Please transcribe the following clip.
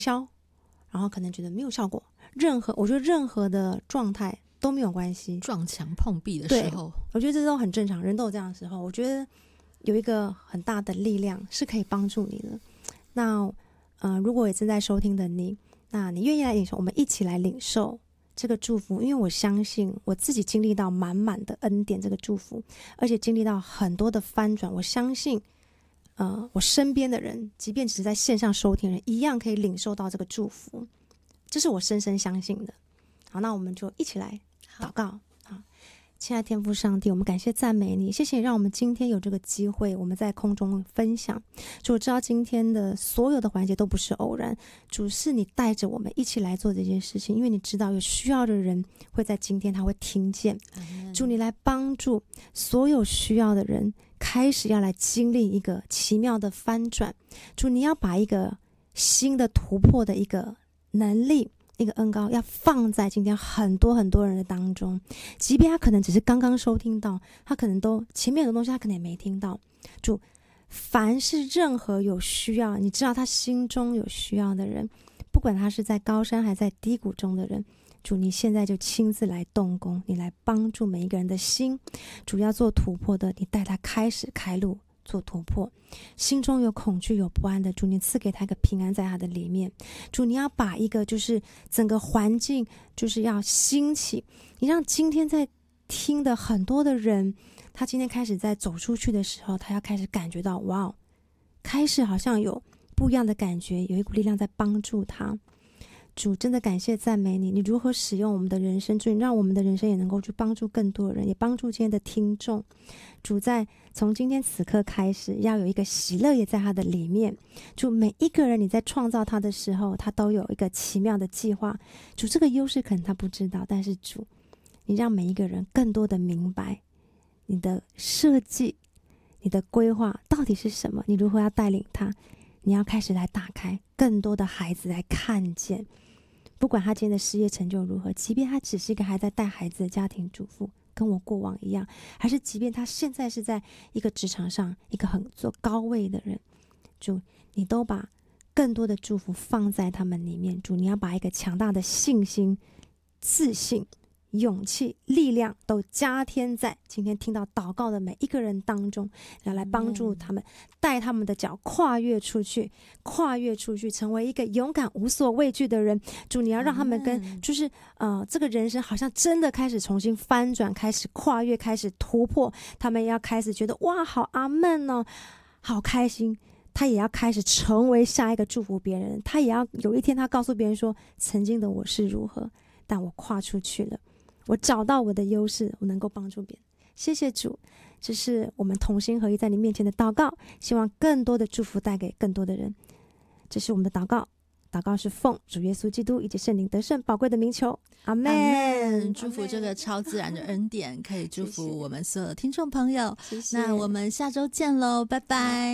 销，然后可能觉得没有效果，我觉得任何的状态都没有关系。 撞墙碰壁的时候， 我觉得这都很正常，人都有这样的时候。我觉得有一个很大的力量是可以帮助你的。那如果也正在收听的你，那你愿意来领受，我们一起来领受这个祝福。因为我相信我自己经历到满满的恩典，这个祝福，而且经历到很多的翻转。我相信我身边的人，即便只是在线上收听的人，一样可以领受到这个祝福，这是我深深相信的。好，那我们就一起来祷告。亲爱的天父上帝，我们感谢赞美你，谢谢你让我们今天有这个机会，我们在空中分享。主，我知道今天的所有的环节都不是偶然，主是你带着我们一起来做这件事情，因为你知道有需要的人会在今天他会听见。主，你来帮助所有需要的人开始要来经历一个奇妙的翻转。主，你要把一个新的突破的一个能力，一个恩膏要放在今天很多很多人的当中，即便他可能只是刚刚收听到，他可能都前面有的东西他可能也没听到。主，凡是任何有需要，你知道他心中有需要的人，不管他是在高山还在低谷中的人，主，你现在就亲自来动工，你来帮助每一个人的心。主，要做突破的，你带他开始开路做突破，心中有恐惧有不安的，主，你赐给他一个平安在他的里面。主，你要把一个就是整个环境就是要兴起，你让今天在听的很多的人，他今天开始在走出去的时候，他要开始感觉到哇，开始好像有不一样的感觉，有一股力量在帮助他。主，真的感谢赞美你，你如何使用我们的人生，主，你让我们的人生也能够去帮助更多人，也帮助今天的听众。主，在从今天此刻开始，要有一个喜乐也在他的里面。主，每一个人你在创造他的时候，他都有一个奇妙的计划。主，这个优势可能他不知道，但是主，你让每一个人更多的明白你的设计，你的规划到底是什么，你如何要带领他，你要开始来打开更多的孩子来看见，不管他今天的事业成就如何，即便他只是一个还在带孩子的家庭主妇，跟我过往一样，还是即便他现在是在一个职场上一个很做高位的人，主，你都把更多的祝福放在他们里面。主，你要把一个强大的信心、自信、勇气、力量都加添在今天听到祷告的每一个人当中，要来帮助他们，带他们的脚跨越出去，成为一个勇敢无所畏惧的人。主，你要让他们跟就是这个人生好像真的开始重新翻转，开始跨越，开始突破，他们要开始觉得哇，好阿们哦，好开心。他也要开始成为下一个祝福别人，他也要有一天他告诉别人说，曾经的我是如何，但我跨出去了，我找到我的优势，我能够帮助别人。谢谢主，这是我们同心合一在你面前的祷告，希望更多的祝福带给更多的人。这是我们的祷告，祷告是奉主耶稣基督以及圣灵得胜宝贵的名求，阿们。 祝福这个超自然的恩典可以祝福我们所有的听众朋友。 谢谢， 那我们下周见喽，拜拜。